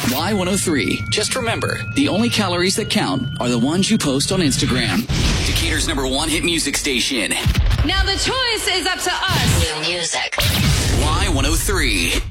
Y103. Just remember, the only calories that count are the ones you post on Instagram. Decatur's #1 hit music station. Now the choice is up to us. New music. Y103.